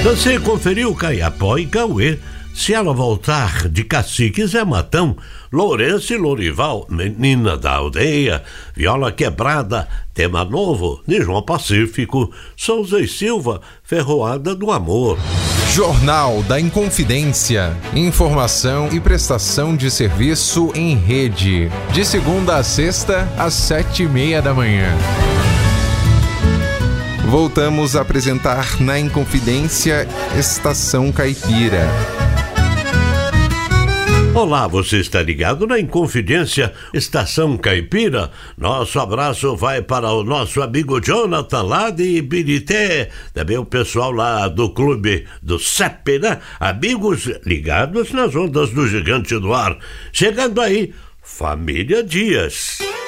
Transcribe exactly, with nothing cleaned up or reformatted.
Você conferiu Caiapó e Cauê. Se ela voltar de Cacique Zé Matão, Lourenço e Lourival, Menina da Aldeia, Viola Quebrada, Tema Novo, de João Pacífico, Souza e Silva, Ferroada do Amor. Jornal da Inconfidência. Informação e prestação de serviço em rede. De segunda a sexta, às sete e meia da manhã. Voltamos a apresentar na Inconfidência Estação Caipira. Olá, você está ligado na Inconfidência Estação Caipira? Nosso abraço vai para o nosso amigo Jonathan lá de Ibirité, também o pessoal lá do clube do C E P, né? Amigos ligados nas ondas do Gigante do Ar. Chegando aí, Família Dias.